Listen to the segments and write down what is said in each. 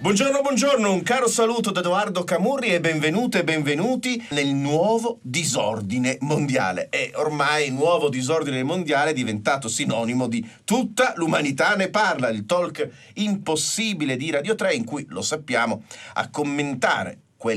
Buongiorno, un caro saluto da Edoardo Camurri e benvenute e benvenuti nel nuovo disordine mondiale. E ormai nuovo disordine mondiale è diventato sinonimo di tutta l'umanità ne parla, il talk impossibile di Radio 3 in cui, lo sappiamo, a commentare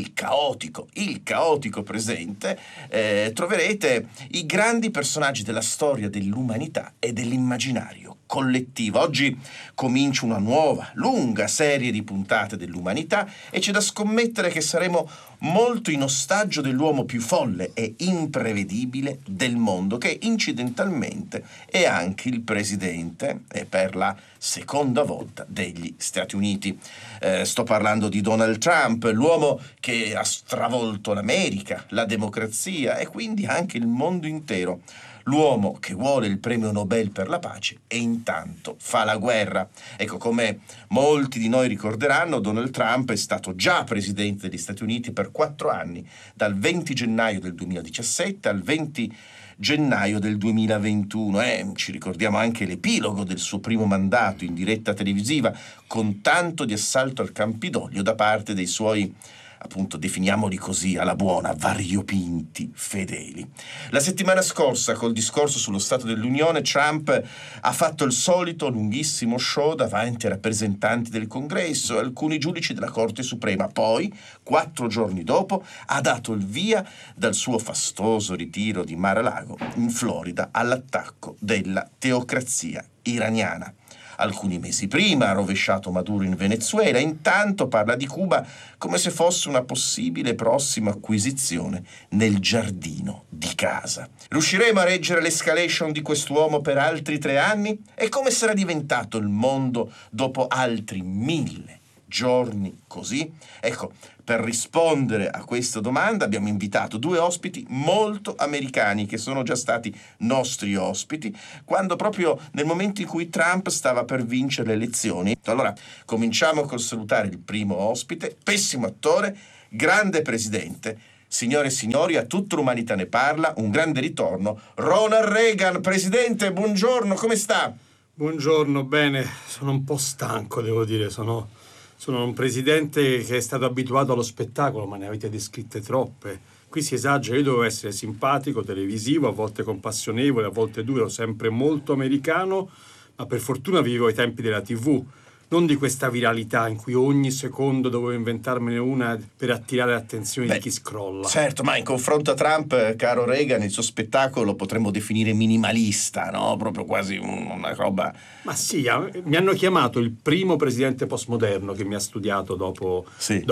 il caotico presente, troverete i grandi personaggi della storia dell'umanità e dell'immaginario collettivo. Oggi comincia una nuova, lunga serie di puntate dell'umanità e c'è da scommettere che saremo molto in ostaggio dell'uomo più folle e imprevedibile del mondo, che incidentalmente è anche il presidente, e per la seconda volta, degli Stati Uniti. Sto parlando di Donald Trump, l'uomo che ha stravolto l'America, la democrazia e quindi anche il mondo intero. L'uomo che vuole il premio Nobel per la pace e intanto fa la guerra. Ecco, come molti di noi ricorderanno, Donald Trump è stato già presidente degli Stati Uniti per 4 anni, dal 20 gennaio del 2017 al 20 gennaio del 2021. Ci ricordiamo anche l'epilogo del suo primo mandato in diretta televisiva, con tanto di assalto al Campidoglio da parte dei suoi, appunto, definiamoli così, alla buona, variopinti fedeli. La settimana scorsa, col discorso sullo Stato dell'Unione, Trump ha fatto il solito lunghissimo show davanti ai rappresentanti del Congresso e alcuni giudici della Corte Suprema. Poi, 4 giorni dopo, ha dato il via dal suo fastoso ritiro di Mar-a-Lago, in Florida, all'attacco della teocrazia iraniana. Alcuni mesi prima ha rovesciato Maduro in Venezuela, intanto parla di Cuba come se fosse una possibile prossima acquisizione nel giardino di casa. Riusciremo a reggere l'escalation di quest'uomo per altri 3 anni? E come sarà diventato il mondo dopo altri 1000 giorni così? Ecco, per rispondere a questa domanda abbiamo invitato 2 ospiti molto americani che sono già stati nostri ospiti quando proprio nel momento in cui Trump stava per vincere le elezioni. Allora, cominciamo col salutare il primo ospite, pessimo attore, grande presidente. Signore e signori, a tutta l'umanità ne parla, un grande ritorno, Ronald Reagan. Presidente, buongiorno, come sta? Buongiorno, bene, sono un po' stanco, devo dire, sono un presidente che è stato abituato allo spettacolo, ma ne avete descritte troppe. Qui si esagera, io devo essere simpatico, televisivo, a volte compassionevole, a volte duro, sempre molto americano, ma per fortuna vivo ai tempi della TV, non di questa viralità in cui ogni secondo dovevo inventarmene una per attirare l'attenzione di chi scrolla. Certo, ma in confronto a Trump, caro Reagan, il suo spettacolo potremmo definire minimalista, no? Proprio quasi una roba... Ma sì, mi hanno chiamato il primo presidente postmoderno che mi ha studiato dopo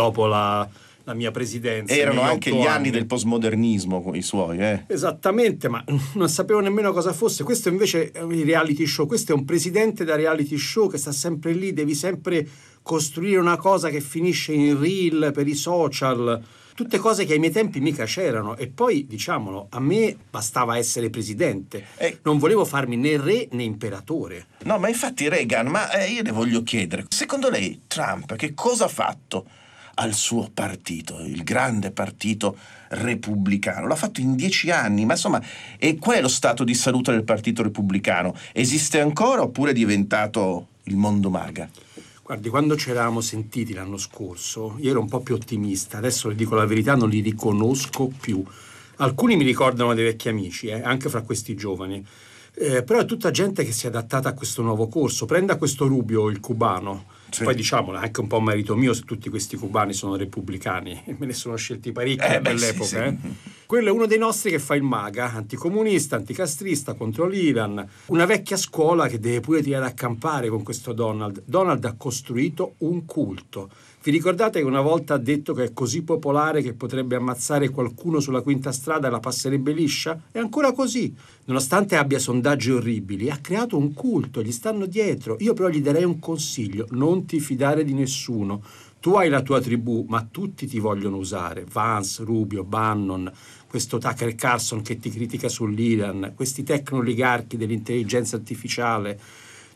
la mia presidenza. Erano anche gli anni del postmodernismo i suoi, Esattamente, ma non sapevo nemmeno cosa fosse. Questo invece è un reality show, questo è un presidente da reality show che sta sempre lì, devi sempre costruire una cosa che finisce in reel per i social, tutte cose che ai miei tempi mica c'erano. E poi, diciamolo, a me bastava essere presidente, non volevo farmi né re né imperatore. No, ma infatti Reagan, io le voglio chiedere, secondo lei Trump che cosa ha fatto al suo partito, il grande partito repubblicano? L'ha fatto in 10 anni, ma insomma, e qual è lo stato di salute del partito repubblicano? Esiste ancora oppure è diventato il mondo maga? Guardi, quando ci eravamo sentiti l'anno scorso, io ero un po' più ottimista, adesso le dico la verità, non li riconosco più. Alcuni mi ricordano dei vecchi amici, anche fra questi giovani. Però è tutta gente che si è adattata a questo nuovo corso. Prenda questo Rubio, il cubano. Sì. Poi diciamolo, è anche un po' merito mio se tutti questi cubani sono repubblicani. Me ne sono scelti parecchi in quell'epoca. Sì. Quello è uno dei nostri che fa il maga, anticomunista, anticastrista, contro l'Iran. Una vecchia scuola che deve pure tirare a campare con questo Donald. Donald ha costruito un culto. Vi ricordate che una volta ha detto che è così popolare che potrebbe ammazzare qualcuno sulla quinta strada e la passerebbe liscia? È ancora così. Nonostante abbia sondaggi orribili, ha creato un culto, gli stanno dietro. Io però gli darei un consiglio: non ti fidare di nessuno. Tu hai la tua tribù, ma tutti ti vogliono usare. Vance, Rubio, Bannon, questo Tucker Carlson che ti critica sull'Iran, questi tecno-oligarchi dell'intelligenza artificiale.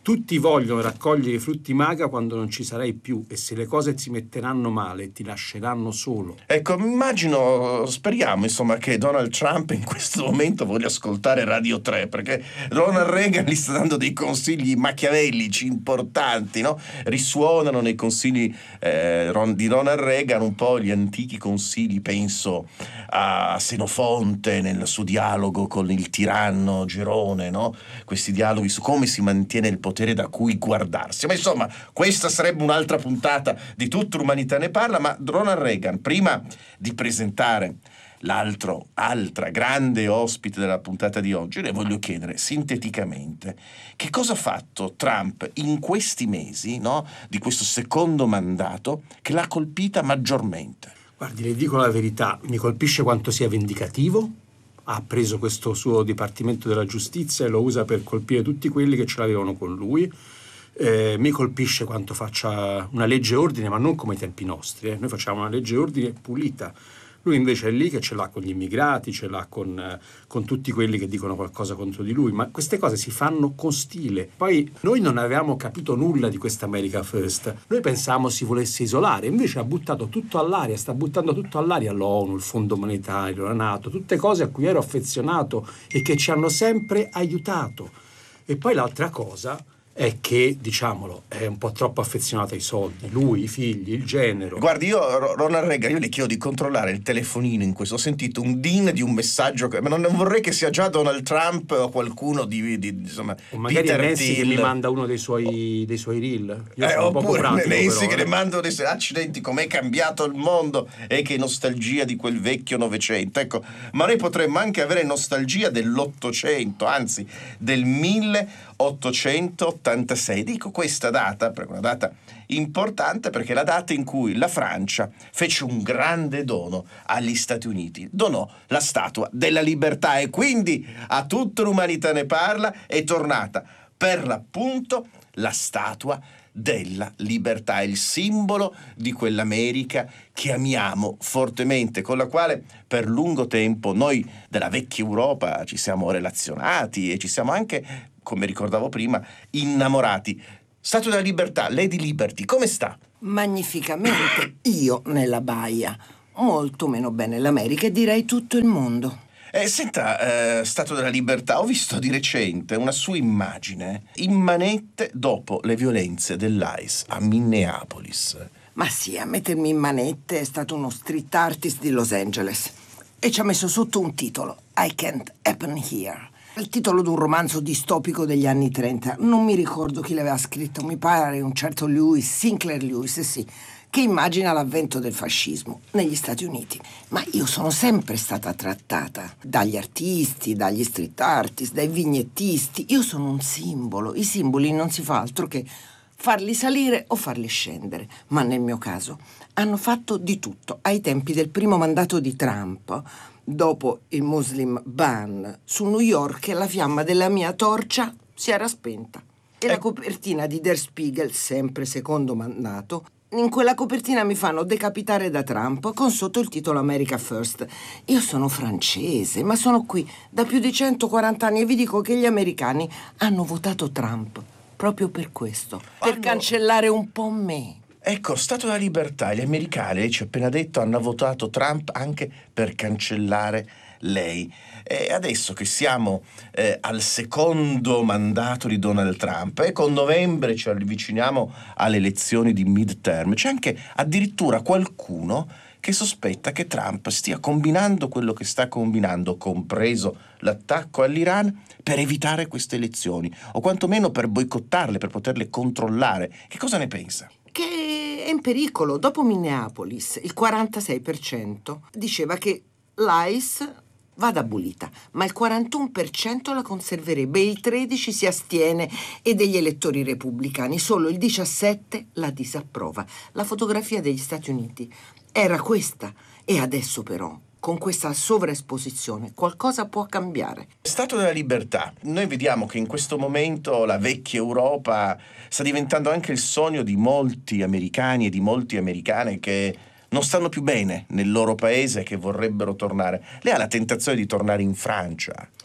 Tutti vogliono raccogliere i frutti maga quando non ci sarai più, e se le cose si metteranno male ti lasceranno solo. Ecco, speriamo insomma che Donald Trump in questo momento voglia ascoltare Radio 3, perché Ronald Reagan gli sta dando dei consigli machiavellici importanti, no? Risuonano nei consigli di Ronald Reagan un po' gli antichi consigli, penso a Senofonte nel suo dialogo con il tiranno Gerone, no? Questi dialoghi su come si mantiene il potere da cui guardarsi. Ma insomma, questa sarebbe un'altra puntata di Tutta l'umanità ne parla. Ma Ronald Reagan, prima di presentare altra grande ospite della puntata di oggi, le voglio chiedere sinteticamente che cosa ha fatto Trump in questi mesi, no, di questo secondo mandato, che l'ha colpita maggiormente. Guardi, le dico la verità, mi colpisce quanto sia vendicativo. Ha preso questo suo Dipartimento della Giustizia e lo usa per colpire tutti quelli che ce l'avevano con lui. Mi colpisce quanto faccia una legge ordine, ma non come ai tempi nostri. Noi facciamo una legge ordine pulita. Lui invece è lì che ce l'ha con gli immigrati, ce l'ha con tutti quelli che dicono qualcosa contro di lui, ma queste cose si fanno con stile. Poi noi non avevamo capito nulla di questa America First, noi pensavamo si volesse isolare, invece ha buttato tutto all'aria, sta buttando tutto all'aria l'ONU, il Fondo Monetario, la NATO, tutte cose a cui ero affezionato e che ci hanno sempre aiutato. E poi l'altra cosa è che, diciamolo, è un po' troppo affezionato ai soldi, lui, i figli, il genero. Guardi, io, Ronald Reagan, io le chiedo di controllare il telefonino in questo. Ho sentito un din di un messaggio, ma non vorrei che sia già Donald Trump o qualcuno di insomma, o magari Peter è Nancy Thiel, che mi manda uno dei suoi reel. Io sono poco oppure pratico, Nancy però, che le manda dei accidenti, com'è cambiato il mondo e che nostalgia di quel vecchio Novecento. Ecco, ma noi potremmo anche avere nostalgia dell'Ottocento, anzi del 1886. Dico questa data perché è una data importante, perché è la data in cui la Francia fece un grande dono agli Stati Uniti, donò la Statua della Libertà, e quindi a Tutta l'umanità ne parla è tornata per l'appunto la Statua della Libertà, il simbolo di quell'America che amiamo fortemente, con la quale per lungo tempo noi della vecchia Europa ci siamo relazionati e ci siamo anche, come ricordavo prima, innamorati. Statua della Libertà, Lady Liberty, come sta? Magnificamente, io nella baia. Molto meno bene l'America e direi tutto il mondo. Senta, Statua della Libertà, ho visto di recente una sua immagine in manette dopo le violenze dell'ICE a Minneapolis. Ma sì, a mettermi in manette è stato uno street artist di Los Angeles e ci ha messo sotto un titolo, I Can't Happen Here. Il titolo di un romanzo distopico degli anni 30. Non mi ricordo chi l'aveva scritto, mi pare un certo Sinclair Lewis, sì, che immagina l'avvento del fascismo negli Stati Uniti. Ma io sono sempre stata trattata dagli artisti, dagli street artist, dai vignettisti. Io sono un simbolo. I simboli non si fa altro che farli salire o farli scendere. Ma nel mio caso hanno fatto di tutto. Ai tempi del primo mandato di Trump, dopo il Muslim ban su New York, la fiamma della mia torcia si era spenta. E la copertina di Der Spiegel, sempre secondo mandato, in quella copertina mi fanno decapitare da Trump con sotto il titolo America First. Io sono francese, ma sono qui da più di 140 anni e vi dico che gli americani hanno votato Trump proprio per questo, per cancellare un po' me. Ecco, Statua della Libertà, gli americani, lei ci ha appena detto, hanno votato Trump anche per cancellare lei. E adesso che siamo al secondo mandato di Donald Trump e con novembre ci avviciniamo alle elezioni di midterm, c'è anche addirittura qualcuno che sospetta che Trump stia combinando quello che sta combinando, compreso l'attacco all'Iran, per evitare queste elezioni, o quantomeno per boicottarle, per poterle controllare. Che cosa ne pensa? Che è in pericolo. Dopo Minneapolis il 46% diceva che l'ICE vada abolita, ma il 41% la conserverebbe, il 13% si astiene e degli elettori repubblicani solo il 17% la disapprova. La fotografia degli Stati Uniti era questa, e adesso però con questa sovraesposizione qualcosa può cambiare. Statua della Libertà. Noi vediamo che in questo momento la vecchia Europa sta diventando anche il sogno di molti americani e di molte americane che non stanno più bene nel loro paese e che vorrebbero tornare. Lei ha la tentazione di tornare in Francia?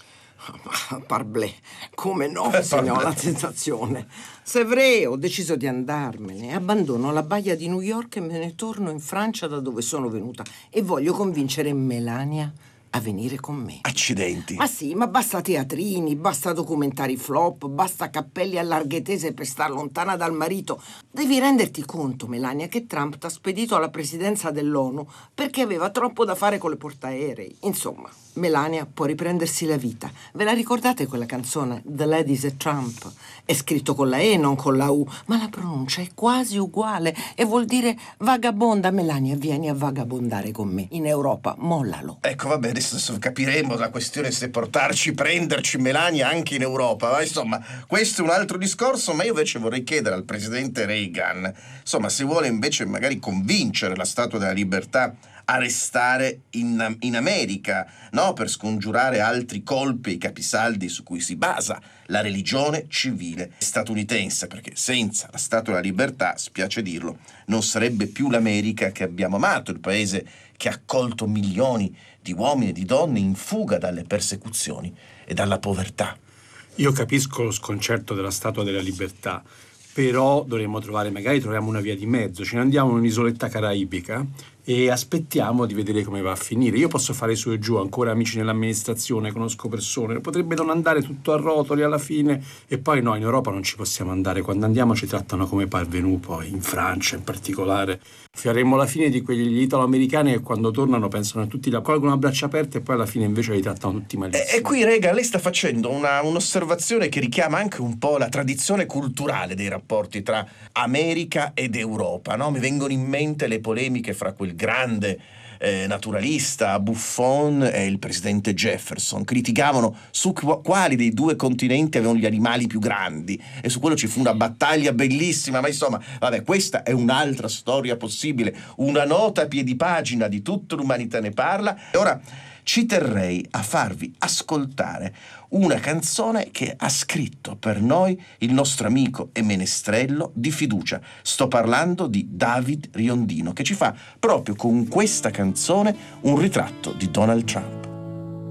Ma parblè, come no, se ne ho la sensazione. C'est vrai, ho deciso di andarmene. Abbandono la baia di New York e me ne torno in Francia da dove sono venuta e voglio convincere Melania a venire con me. Accidenti. Ma sì, ma basta teatrini, basta documentari flop, basta cappelli a larghe tese per star lontana dal marito. Devi renderti conto, Melania, che Trump t'ha spedito alla presidenza dell'ONU perché aveva troppo da fare con le portaerei. Insomma, Melania può riprendersi la vita. Ve la ricordate quella canzone The Ladies e Trump? È scritto con la E, non con la U, ma la pronuncia è quasi uguale e vuol dire vagabonda. Melania, vieni a vagabondare con me in Europa, mollalo. Ecco, va bene, adesso capiremo la questione se prenderci Melania anche in Europa. Ma insomma, questo è un altro discorso, ma io invece vorrei chiedere al presidente Reagan, insomma, se vuole invece magari convincere la Statua della Libertà a restare in America, no? Per scongiurare altri colpi ai capisaldi su cui si basa la religione civile statunitense, perché senza la Statua della Libertà, spiace dirlo, non sarebbe più l'America che abbiamo amato, il paese che ha accolto milioni di uomini e di donne in fuga dalle persecuzioni e dalla povertà. Io capisco lo sconcerto della Statua della Libertà, però magari troviamo una via di mezzo, ce ne andiamo in un'isoletta caraibica e aspettiamo di vedere come va a finire. Io posso fare su e giù, ancora amici nell'amministrazione, conosco persone, potrebbe non andare tutto a rotoli alla fine, e poi no, in Europa non ci possiamo andare, quando andiamo ci trattano come parvenu, poi in Francia in particolare. Faremo la fine di quegli italo-americani che quando tornano pensano a tutti, la colgono a braccia aperte e poi alla fine invece li trattano tutti malissimo. E qui, Reagan, lei sta facendo un'osservazione che richiama anche un po' la tradizione culturale dei rapporti tra America ed Europa, no? Mi vengono in mente le polemiche fra quel grande naturalista Buffon e il presidente Jefferson, che litigavano su quali dei due continenti avevano gli animali più grandi, e su quello ci fu una battaglia bellissima, ma insomma, vabbè, questa è un'altra storia possibile, una nota a piedipagina di tutta l'umanità ne parla. E ora ci terrei a farvi ascoltare una canzone che ha scritto per noi il nostro amico e menestrello di fiducia. Sto parlando di David Riondino, che ci fa proprio con questa canzone un ritratto di Donald Trump.